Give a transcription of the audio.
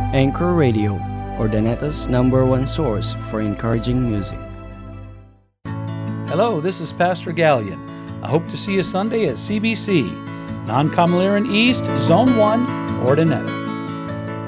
Anchor Radio, Urdaneta's #1 source for encouraging music. Hello, this is Pastor Gallion. I hope to see you Sunday at CBC, Non-Comaliran East, Zone 1, Urdaneta.